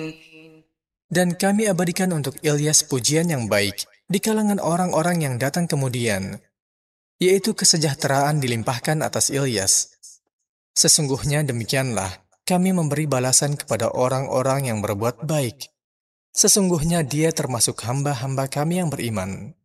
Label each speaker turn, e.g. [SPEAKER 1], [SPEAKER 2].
[SPEAKER 1] Dan kami abadikan untuk Ilyas pujian yang baik di kalangan orang-orang yang datang kemudian, yaitu kesejahteraan dilimpahkan atas Ilyas. Sesungguhnya demikianlah kami memberi balasan kepada orang-orang yang berbuat baik. Sesungguhnya dia termasuk hamba-hamba kami yang beriman.